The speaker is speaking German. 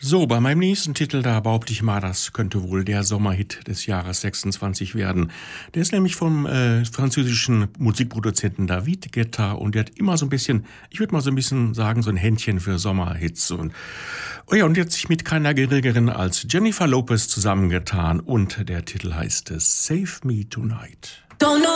So, bei meinem nächsten Titel, da behaupte ich mal, das könnte wohl der Sommerhit des Jahres 26 werden. Der ist nämlich vom französischen Musikproduzenten David Guetta und der hat immer so ein bisschen, ich würde mal so ein bisschen sagen, so ein Händchen für Sommerhits. Und, oh ja, und jetzt sich mit keiner geringeren als Jennifer Lopez zusammengetan und der Titel heißt es Save Me Tonight.